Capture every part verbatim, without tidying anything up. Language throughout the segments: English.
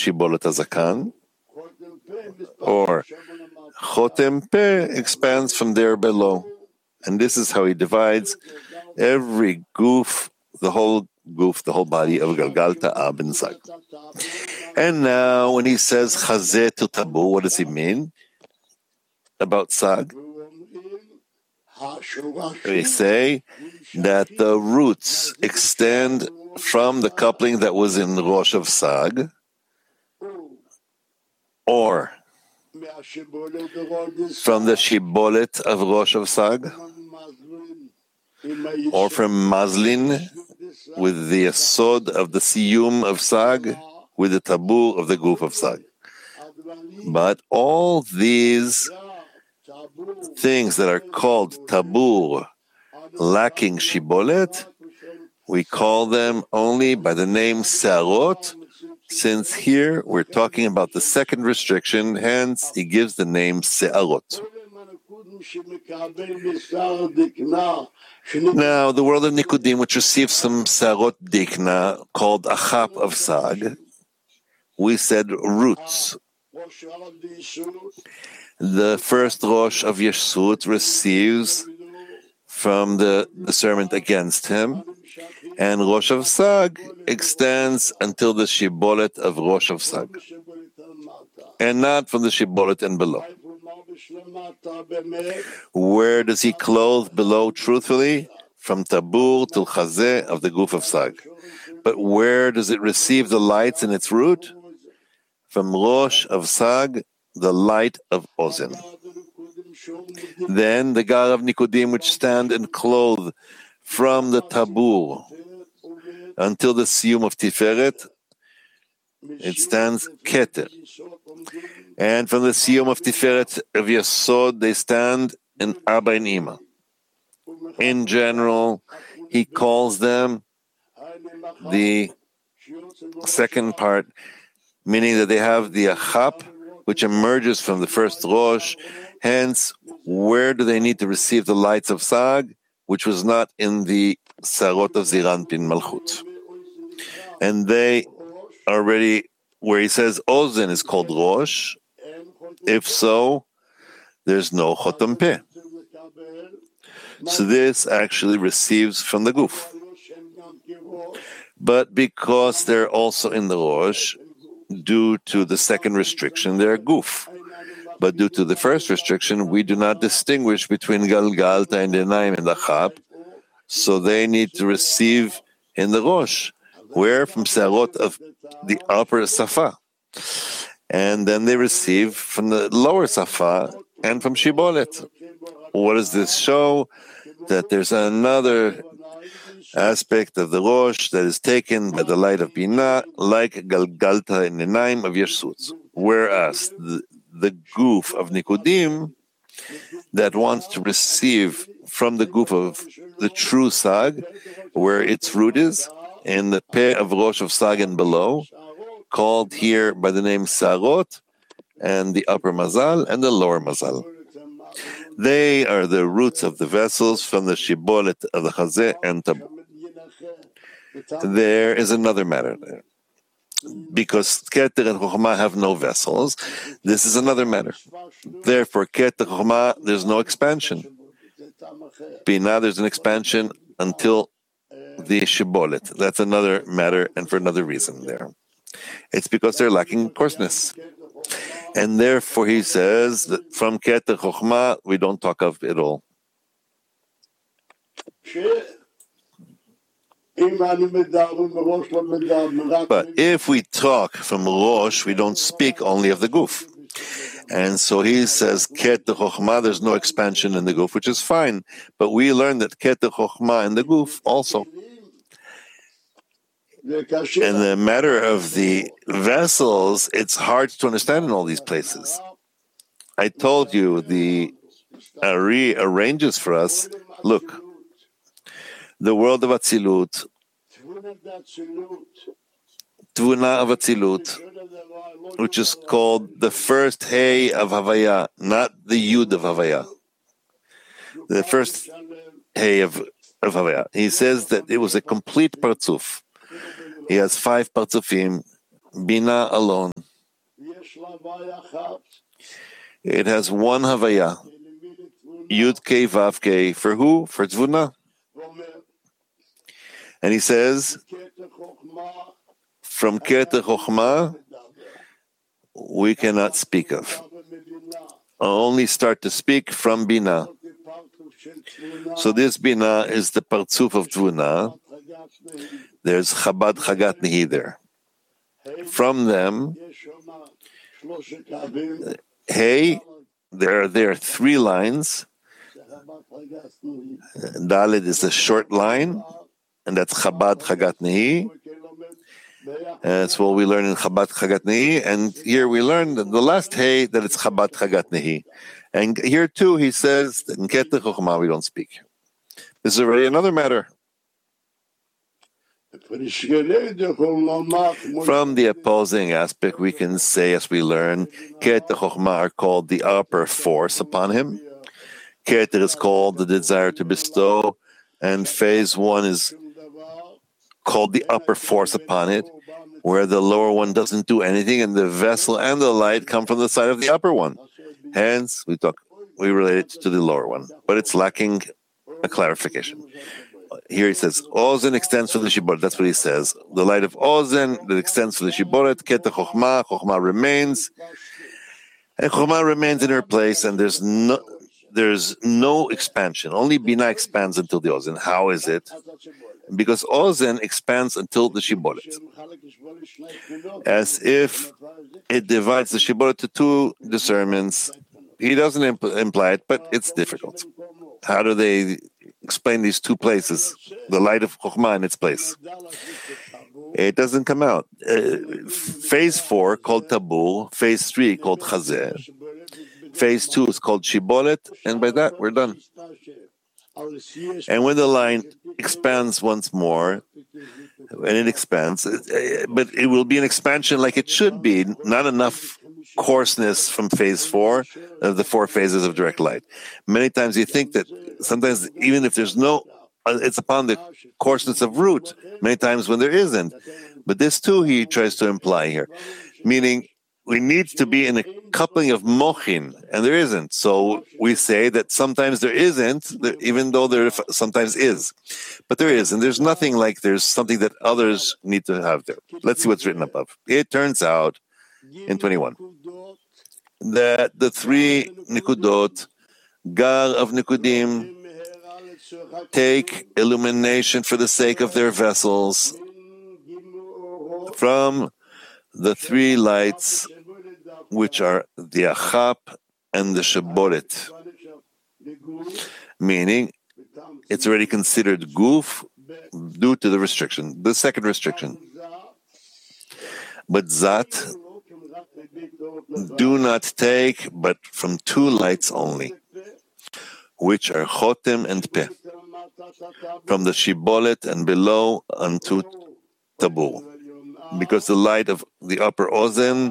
Shibolet Hazakan, or Chotem Peh expands from there below. And this is how he divides every goof, the whole goof, the whole body of Galgalta, Ab, and Sag. And now when he says Chazeh to Tabu, what does he mean about Sag? We say that the roots extend from the coupling that was in the Rosh of Sag, or from the Shibolet of Rosh of Sag, or from Mazlin with the Yesod of the Siyum of Sag, with the Tabu of the Goof of Sag. But all these things that are called Tabur, lacking Shibolet, we call them only by the name Se'arot, since here we're talking about the second restriction, hence he gives the name Se'arot. Now, the world of Nikudim, which receives some Se'arot Dikna, called Achap of Sag, we said roots. The first Rosh of Yeshut receives from the discernment against him, and Rosh of Sag extends until the Shibolet of Rosh of Sag, and not from the Shibolet and below. Where does he clothe below truthfully? From Tabur till Chazeh of the Goof of Sag. But where does it receive the lights in its root? From Rosh of Sag, the light of Ozen. Then the Gar of Nikudim, which stand and clothe from the Tabur until the Siyum of Tiferet, it stands Keter. And from the Siyum of Tiferet of Yesod, they stand in Abba and Ima. In general, he calls them the second part, meaning that they have the Achap, which emerges from the first Rosh. Hence, where do they need to receive the lights of Sag, which was not in the Sarot of Ziranpin Malchut? And they already, where he says Ozen is called Rosh, if so, there's no Chotem Peh. So this actually receives from the Guf. But because they're also in the Rosh, due to the second restriction, they're Guf. But due to the first restriction, we do not distinguish between Galgalta and Enaim and Achap, so they need to receive in the Rosh, where from Se'arot of the upper Safa. And then they receive from the lower Safa and from Shibolet. What does this show? That there's another aspect of the Rosh that is taken by the light of Binah, like Galgalta and Enaim of Yeshut. Whereas the, the goof of Nikudim that wants to receive from the goof of the true Sag, where its root is, in the Peh of Rosh of Sag and below, called here by the name Sarot, and the upper Mazal and the lower Mazal. They are the roots of the vessels from the Shibolet of the Chazeh and Tabu. There is another matter there. Because Keter and Chokhmah have no vessels, this is another matter. Therefore, Keter Chokhmah, there's no expansion. Binah, there's an expansion until the Shibolet. That's another matter and for another reason there. It's because they're lacking coarseness. And therefore, he says that from Keter Chokhmah, we don't talk of it all. But if we talk from Rosh, we don't speak only of the Guf. And so he says, Keter Chokhmah, there's no expansion in the Guf, which is fine. But we learn that Keter Chokhmah in the Guf also. And the matter of the vessels, it's hard to understand in all these places. I told you the Ari arranges for us, look, the world of Atzilut, Tvuna of Atzilut, which is called the first Hey of Havaya, not the Yud of Havaya. The first Hey of, of Havaya. He says that it was a complete Partzuf. He has five Partzufim, Bina alone. It has one Havaya. Yud Kei Vav Kei. For who? For Tvuna. And he says, from Keter Chochmah, we cannot speak of. Only start to speak from Bina. So this Bina is the Partzuf of Tvuna. There's Chabad Chagat Nehi there. From them, hey, there, there are three lines. Dalet is a short line, and that's Chabad Chagat Nehi. And that's what we learn in Chabad Chagat Nehi. And here we learn that the last hey, that it's Chabad Chagat Nehi. And here too, he says that in Keter Chochmah we don't speak. This is already another matter. From the opposing aspect, we can say, as we learn, Keter Chochmah are called the upper force upon him. Keter is called the desire to bestow, and phase one is called the upper force upon it, where the lower one doesn't do anything, and the vessel and the light come from the side of the upper one. Hence, we talk, we relate it to the lower one, but it's lacking a clarification. Here he says, Ozen extends for the Shiboret. That's what he says. The light of Ozen that extends for the Shiboret, Keter Chochmah, Chochmah remains, and Chochmah remains in her place, and there's no there's no expansion. Only Bina expands until the Ozen. How is it? Because Ozen expands until the Shiboret, as if it divides the Shiboret to two discernments. He doesn't impl- imply it, but it's difficult. How do they explain these two places, the light of Chochmah in its place? It doesn't come out. Uh, phase four, called Tabur. Phase three, called Chazeh. Phase two is called Shiboret, and by that, we're done. And when the line expands once more, and it expands, but it will be an expansion like it should be, not enough coarseness from phase four of the four phases of direct light. Many times you think that sometimes even if there's no, it's upon the coarseness of root, many times when there isn't. But this too he tries to imply here, meaning we need to be in a coupling of mochin, and there isn't. So we say that sometimes there isn't, even though there sometimes is. But there is, and there's nothing like there's something that others need to have there. Let's see what's written above. It turns out, in twenty-one, that the three Nikudot, Gar of Nikudim, take illumination for the sake of their vessels from the three lights, which are the Achap and the Shiboret. Meaning, it's already considered Guf due to the restriction, the second restriction. But Zat do not take but from two lights only, which are Chotem and Peh, from the Shibolet and below unto Tabur, because the light of the upper Ozen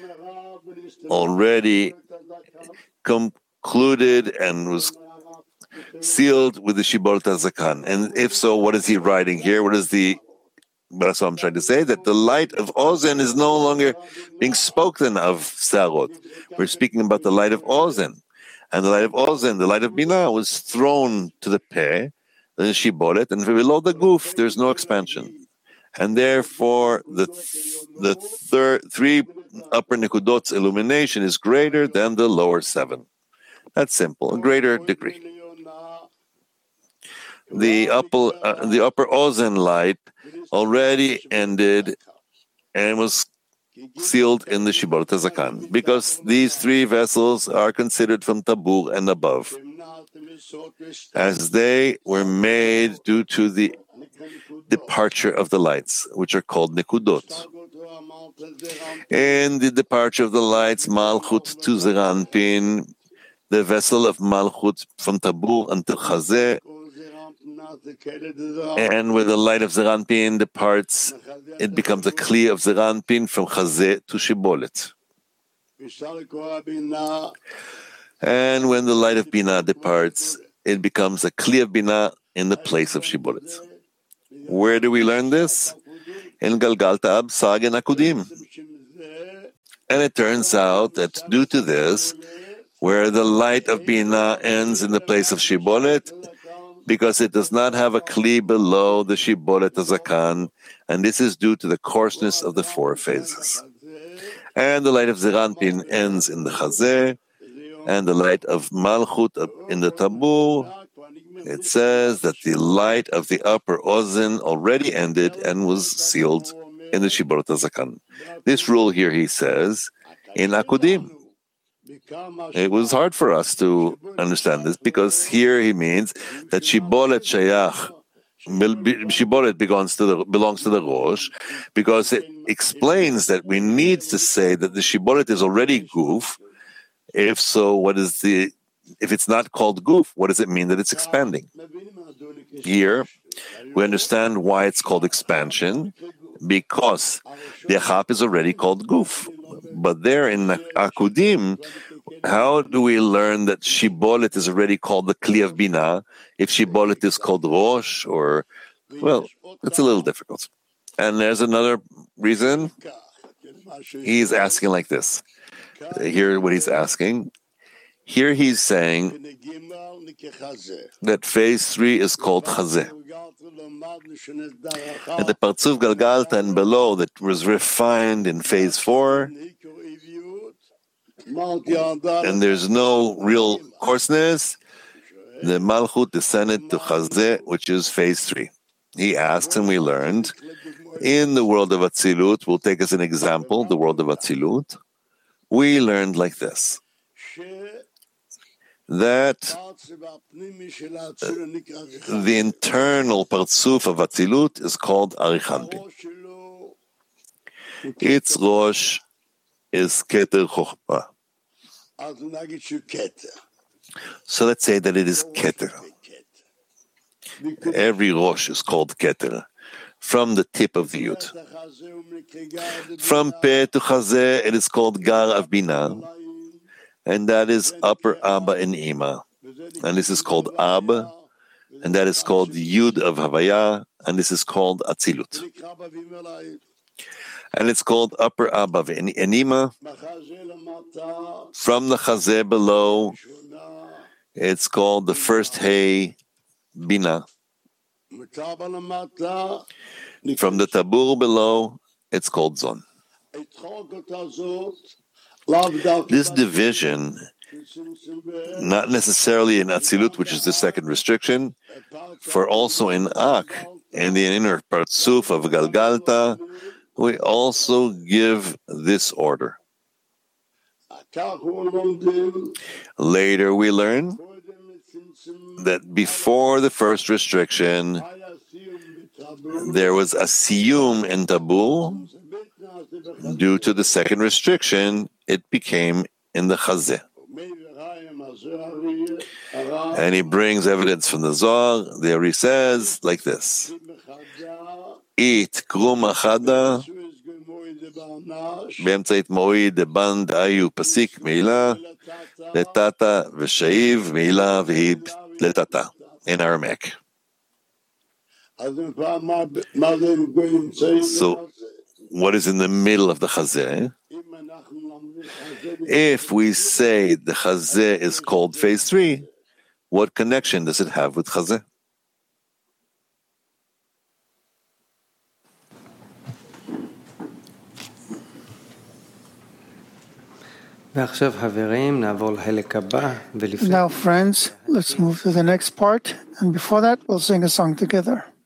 already concluded and was sealed with the Shibolet HaZakan. And if so, what is he writing here? What is the That's what I'm trying to say, that the light of Ozen is no longer being spoken of Sarot. We're speaking about the light of Ozen. And the light of Ozen, the light of Bina, was thrown to the Peh, the Shiboret, and below the Guf, there's no expansion. And therefore, the the third, three upper Nikudot's illumination is greater than the lower seven. That's simple, a greater degree. The upper, uh, the upper Ozen light already ended and was sealed in the Shiboret HaZakan, because these three vessels are considered from Tabur and above, as they were made due to the departure of the lights, which are called Nikudot. In the departure of the lights, Malchut to Zeranpin, the vessel of Malchut from Tabur until Chazeh, and where the light of Zeranpin departs, it becomes a Kli of Zeranpin from Chazeh to Shibolet. And when the light of Bina departs, it becomes a Kli of Bina in the place of Shibolet. Where do we learn this? In Galgalta Ab Sag and Akudim. And it turns out that due to this, where the light of Bina ends in the place of Shibolet, because it does not have a Kli below the Shibolet Hazakan, and this is due to the coarseness of the four phases. And the light of Zeranpin ends in the Chazeh, and the light of Malchut in the Tabur. It says that the light of the upper Ozen already ended and was sealed in the Shibolet Hazakan. This rule here, he says, in Akudim. It was hard for us to understand this because here he means that Shibolet Shayach, Shibolet belongs to the belongs to the Rosh, because it explains that we need to say that the Shibolet is already Guf. If so, what is the if it's not called Guf, what does it mean that it's expanding? Here, we understand why it's called expansion, because the Achap is already called Guf. But there in Akudim, how do we learn that Shibolet is already called the Kli of Bina if Shibolet is called Rosh? Or, well, it's a little difficult. And there's another reason. He's asking like this. Hear what he's asking. Here he's saying that phase three is called Chazeh. And the Partzuf Galgalta and below that was refined in phase four, and there's no real coarseness, the Malchut descended to Chazeh, which is phase three. He asks, and we learned, in the world of Atzilut, we'll take as an example the world of Atzilut, we learned like this, that uh, the internal Partzuf of Atzilut is called Arichanpin. Its Rosh is Keter Chochmah. So let's say that it is Keter. Every Rosh is called Keter, from the tip of the Yud. From Peh to Chazeh, it is called Gar of Bina, and that is upper Abba and Ima. And this is called Ab, and that is called Yud of Havaya, and this is called Atzilut. And it's called upper Abba and Ima. From the Chazeh below, it's called the first Hey Bina. From the Tabur below, it's called Zon. This division, not necessarily in Atzilut, which is the second restriction, for also in Ak, in the inner Partzuf of Galgalta, we also give this order. Later we learn that before the first restriction, there was a siyum in Tabur. Due to the second restriction, it became in the Chazeh. And he brings evidence from the Zohar. There he says like this: It krum achada באמצעית מועיד דבן דאיו פסיק מעילה לטאטה ושאיב מעילה והיא לטאטה in Aramaic. So, what is in the middle of the Chazeh? If we say the Chazeh is called phase three, what connection does it have with Chazeh? Now, friends, let's move to the next part. And before that, we'll sing a song together.